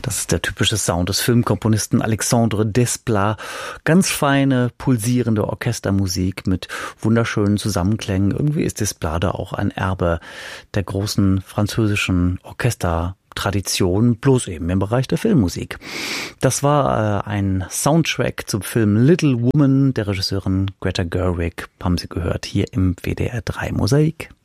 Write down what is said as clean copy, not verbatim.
Das ist der typische Sound des Filmkomponisten Alexandre Desplat. Ganz feine, pulsierende Orchestermusik mit wunderschönen Zusammenklängen. Irgendwie ist Desplat da auch ein Erbe der großen französischen Orchestertradition, bloß eben im Bereich der Filmmusik. Das war ein Soundtrack zum Film Little Woman der Regisseurin Greta Gerwig, haben Sie gehört, hier im WDR 3 Mosaik.